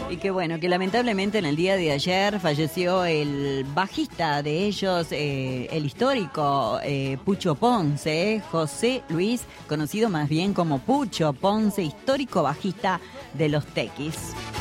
Y que bueno, que lamentablemente en el día de ayer falleció el bajista de ellos, el histórico Pucho Ponce, José Luis, conocido más bien como Pucho Ponce, histórico bajista de los Tequis.